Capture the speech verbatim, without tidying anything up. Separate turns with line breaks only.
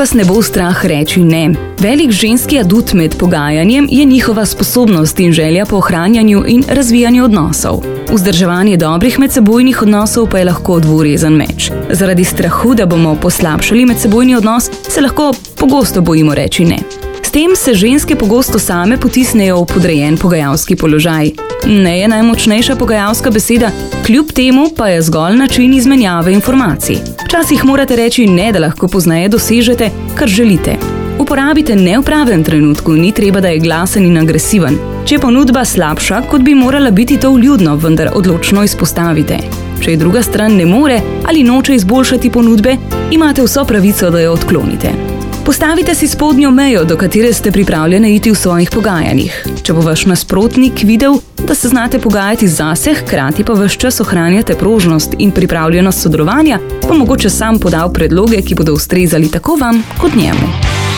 vas ne bo strah reči ne. Velik ženski adut med pogajanjem je njihova sposobnost in želja po ohranjanju in razvijanju odnosov. Vzdrževanje dobrih medsebojnih odnosov pa je lahko dvorezen meč. Zaradi strahu, da bomo poslabšali medsebojni odnos, se lahko pogosto bojimo reči ne. S tem se ženske pogosto same potisnejo v podrejen pogajalski položaj. Ne je najmočnejša pogajalska beseda, kljub temu pa je zgolj način izmenjave informacij. Včasih morate reči ne, da lahko pozneje dosežete, kar želite. Uporabite ne v pravem trenutku, ni treba, da je glasen in agresiven. Če je ponudba slabša, kot bi morala biti, to vljudno, vendar odločno izpostavite. Če je druga stran ne more ali noče izboljšati ponudbe, imate vso pravico, da jo odklonite. Postavite si spodnjo mejo, do katere ste pripravljeni iti v svojih pogajanjih. Če bo vaš nasprotnik videl, da se znate pogajati zase, hkrati pa ves čas ohranjate prožnost in pripravljenost sodelovanja, pa mogoče sam podal predloge, ki bodo ustrezali tako vam kot njemu.